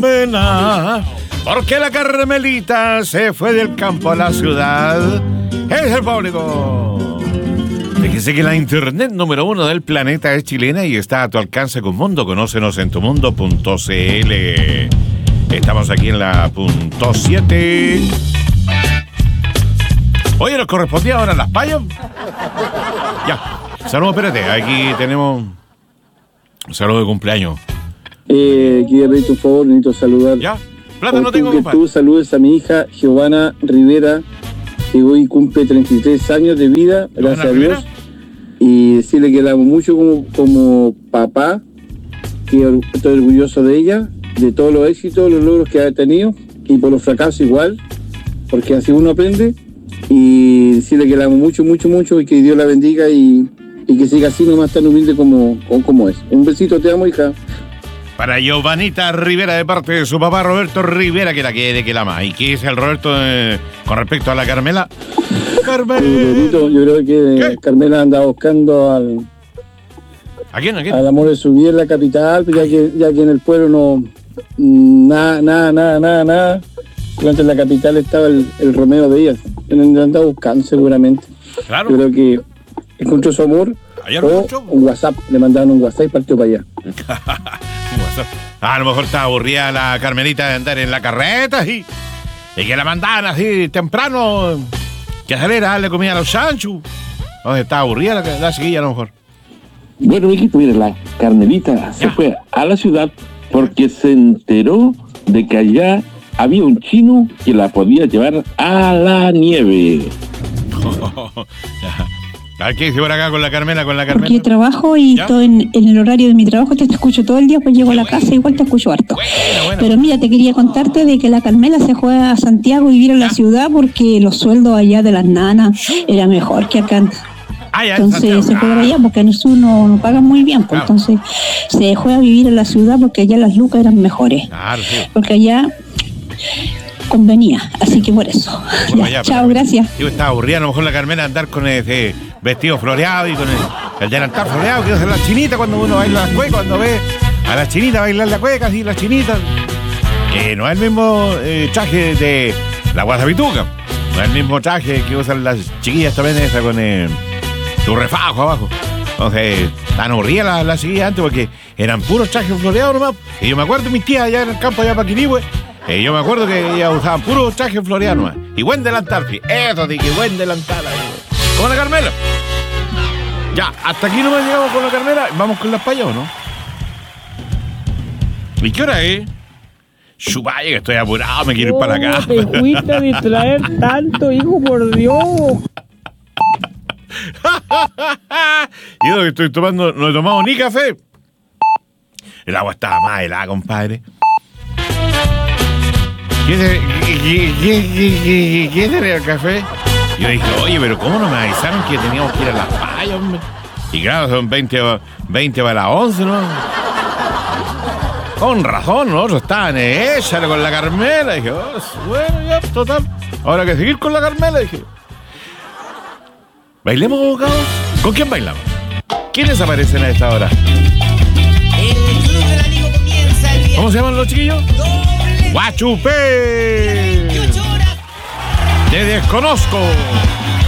pena, porque la Carmelita se fue del campo a la ciudad. Es el público. Fíjese que la internet número 1 del planeta es chilena y está a tu alcance con Mundo. Conócenos en tumundo.cl. Estamos aquí en la punto 7. Oye, ¿nos correspondía ahora las payas? Ya. Saludos, espérate. Aquí tenemos un saludo de cumpleaños. Quería pedirte un favor, necesito saludar. ¿Ya? Plata no tengo, que tú saludes a mi hija Giovanna Rivera, que hoy cumple 33 años de vida, gracias a Dios. Y decirle que la amo mucho como papá, que estoy orgulloso de ella, de todos los éxitos, los logros que ha tenido, y por los fracasos igual, porque así uno aprende. Y decirle que la amo mucho, mucho, mucho, y que Dios la bendiga y que siga así nomás tan humilde como es. Un besito, te amo, hija. Para Giovanita Rivera, de parte de su papá Roberto Rivera, que la quiere, que la ama. ¿Y qué dice el Roberto con respecto a la Carmela? Carmela. Yo creo que ¿qué? Carmela anda buscando ¿A quién? Al amor de su vida en la capital, ya que en el pueblo no... Nada. Durante la capital estaba el Romeo de ella. Él anda buscando seguramente. Claro. Yo creo que encontró su amor. O un WhatsApp, le mandaron un WhatsApp y partió para allá. A lo mejor está aburrida la Carmelita de andar en la carreta y que la mandaban así temprano, que salir a darle comida a los chanchos. O sea, está aburrida la chiquilla a lo mejor. Bueno, Vicky, mira, la Carmelita se fue a la ciudad porque se enteró de que allá había un chino que la podía llevar a la nieve. A ver, ¿qué dice por acá con la Carmela? Porque trabajo y estoy en el horario de mi trabajo, te escucho todo el día, pues llego a la casa, igual te escucho harto. Bueno. Pero mira, te quería contarte de que la Carmela se fue a Santiago a vivir en la ciudad porque los sueldos allá de las nanas eran mejor que acá. Entonces se fue para allá porque en el sur no pagan muy bien, pues entonces se fue a vivir en la ciudad porque allá las lucas eran mejores. Claro, sí. Porque allá convenía, así que por eso. Bueno, chao, gracias. Yo estaba aburrida, a lo mejor la Carmela andar con ese vestido floreado y con el delantal floreado, quiero hacer la chinita cuando uno baila la cueca, cuando ve a la chinita bailar la cueca, así las chinitas. Que no es el mismo traje de la guasapituca, no es el mismo traje que usan las chiquillas también, esa con su refajo abajo. Entonces, tan aburridas las chiquillas antes porque eran puros trajes floreados nomás. Y yo me acuerdo de mis tías allá en el campo, allá para Quilihue. Yo me acuerdo que ellas usaban puros trajes floreados nomás. Y buen delantal, eso de que buen delantal. ¿Con la Carmela? Ya, hasta aquí nomás llegamos con la Carmela. ¿Vamos con las payas o no? ¿Y qué hora es? Chupaya, que estoy apurado, me quiero ir para acá. Te fuiste a distraer tanto, hijo, por Dios. Y lo que estoy tomando, no he tomado ni café. El agua estaba más helada, compadre. ¿Quién era el café? Yo dije, oye, pero ¿cómo no me avisaron que teníamos que ir a las payas, hombre? Y claro, son 20 para las 11, ¿no? Con razón, nosotros estaban échale con la Carmela. Dije, bueno, ya, total. Ahora que seguir con la Carmela, dije. ¿Bailemos, abogados? ¿Con quién bailamos? ¿Quiénes aparecen a esta hora? El Club del Amigo comienza el día. ¿Cómo se llaman los chiquillos? Guachupé. Te desconozco.